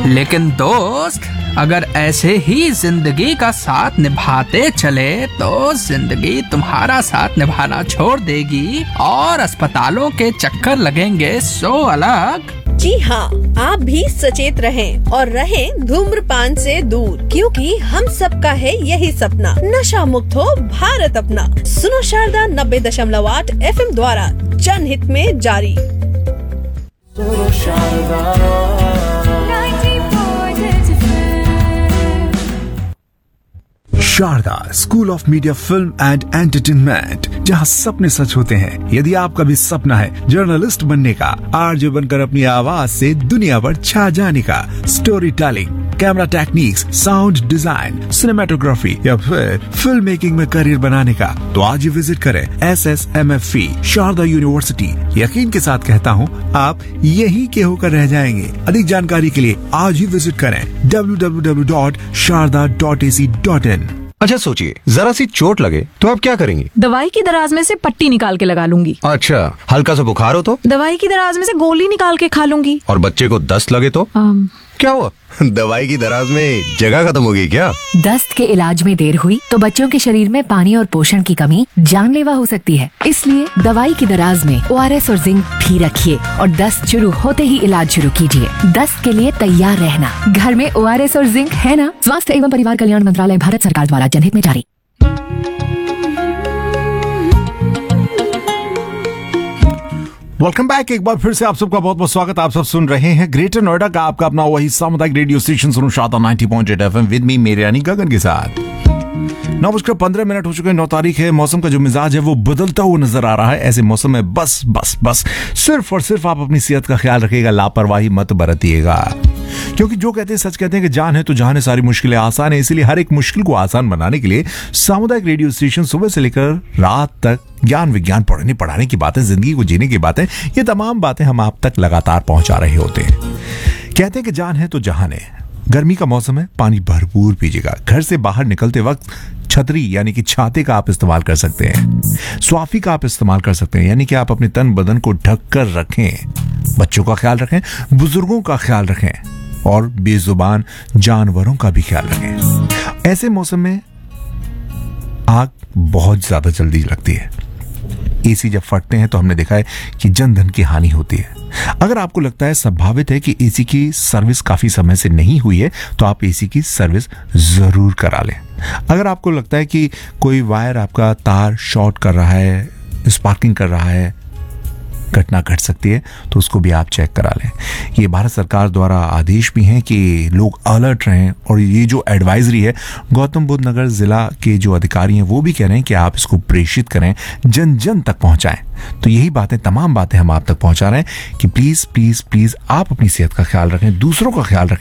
लेकिन दोस्त, अगर ऐसे ही जिंदगी का साथ निभाते चले तो जिंदगी तुम्हारा साथ निभाना छोड़ देगी और अस्पतालों के चक्कर लगेंगे सो अलग। जी हाँ, आप भी सचेत रहें और रहें धूम्रपान से दूर, क्योंकि हम सबका है यही सपना, नशा मुक्त हो भारत अपना। सुनो शारदा 90.8 FM द्वारा जनहित में जारी। Sharda school of media film and entertainment, जहां सपने सच होते हैं। यदि आपका भी सपना है जर्नलिस्ट बनने का, आरजे बनकर अपनी आवाज से दुनिया पर छा जाने का, story telling, camera techniques, sound design, cinematography या फिर फिल्म मेकिंग में करियर बनाने का, तो आज ही विजिट करें SSMFE शारदा यूनिवर्सिटी। यकीन के साथ कहता हूँ, आप यही के होकर रह जाएंगे। अधिक जानकारी के लिए आज ही विजिट करें www.sharda.ac.in। अच्छा सोचिए, जरा सी चोट लगे तो आप क्या करेंगे? दवाई की दराज में से पट्टी निकाल के लगा लूंगी। अच्छा, हल्का सा बुखार हो तो? दवाई की दराज में से गोली निकाल के खा लूंगी। और बच्चे को दस्त लगे तो? क्या हुआ? दवाई की दराज में जगह खत्म हो गई क्या? दस्त के इलाज में देर हुई तो बच्चों के शरीर में पानी और पोषण की कमी जानलेवा हो सकती है। इसलिए दवाई की दराज में ORS और जिंक भी रखिए और दस्त शुरू होते ही इलाज शुरू कीजिए। दस्त के लिए तैयार रहना, घर में ORS और जिंक है ना? स्वास्थ्य एवं परिवार कल्याण मंत्रालय, भारत सरकार द्वारा जनहित में जारी। Welcome back. एक बार फिर से आप सबका बहुत बहुत स्वागत। आप सब सुन रहे हैं ग्रेटर नोएडा का आपका अपना वही सामुदायिक रेडियो स्टेशन सुनो शारदा 90.8 FM विद मी मेरे यानी गगन के साथ। 9:15 हो चुके हैं। 9 तारीख है। मौसम का जो मिजाज है वो बदलता हुआ नजर आ रहा है। ऐसे मौसम में बस सिर्फ और सिर्फ आप अपनी सेहत का ख्याल रखिएगा, लापरवाही मत बरतिएगा, क्योंकि जो कहते हैं सच कहते हैं कि जान है तो जहान है, सारी मुश्किलें आसान है। इसीलिए हर एक मुश्किल को आसान बनाने के लिए सामुदायिक रेडियो स्टेशन सुबह से लेकर रात तक ज्ञान विज्ञान पढ़ाने की बातें, जिंदगी को जीने की बातें, ये तमाम बातें हम आप तक लगातार पहुंचा रहे होते हैं। कहते हैं कि जान है तो जहान है। गर्मी का मौसम है, पानी भरपूर पीजिएगा। घर से बाहर निकलते वक्त छतरी यानी कि छाते का आप इस्तेमाल कर सकते हैं। स्वाफी का आप इस्तेमाल कर सकते हैं, यानी कि आप अपने तन बदन को ढक कर रखें। बच्चों का ख्याल रखें, बुजुर्गों का ख्याल रखें और बेजुबान जानवरों का भी ख्याल रखें। ऐसे मौसम में आग बहुत ज्यादा जल्दी लगती है। एसी जब फटते हैं तो हमने देखा है कि जन धन की हानि होती है। अगर आपको लगता है संभावित है कि एसी की सर्विस काफी समय से नहीं हुई है तो आप एसी की सर्विस जरूर करा लें। अगर आपको लगता है कि कोई वायर आपका तार शॉर्ट कर रहा है, स्पार्किंग कर रहा है, घटना घट सकती है, तो उसको भी आप चेक करा लें। ये भारत सरकार द्वारा आदेश भी हैं कि लोग अलर्ट रहें और ये जो एडवाइजरी है गौतम बुद्ध नगर जिला के जो अधिकारी हैं वो भी कह रहे हैं कि आप इसको प्रेषित करें, जन जन तक पहुंचाएं। तो यही बातें, तमाम बातें हम आप तक पहुंचा रहे हैं कि प्लीज प्लीज प्लीज आप अपनी सेहत का ख्याल रखें, दूसरों का ख्याल रखें।